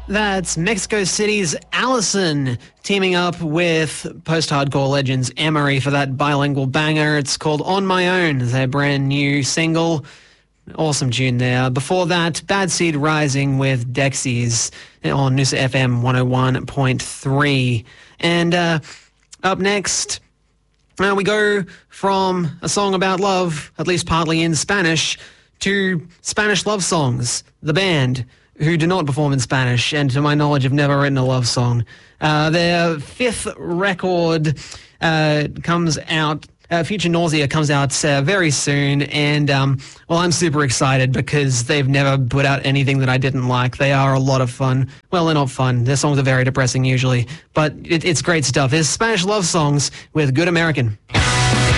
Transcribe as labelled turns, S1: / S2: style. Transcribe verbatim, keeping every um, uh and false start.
S1: That's Mexico City's Allison teaming up with post-hardcore legends Emery for that bilingual banger. It's called On My Own, their brand new single. Awesome tune there. Before that, Bad Seed Rising with Dexies on Noosa F M one oh one point three. And uh, up next, uh, we go from a song about love, at least partly in Spanish, to Spanish love songs. The band, who do not perform in Spanish and to my knowledge have never written a love song. Uh, their fifth record uh, comes out, uh, Future Nausea comes out uh, very soon, and um, well, I'm super excited because they've never put out anything that I didn't like. They are a lot of fun. Well, they're not fun. Their songs are very depressing usually, but it, it's great stuff. It's Spanish love songs with Good American.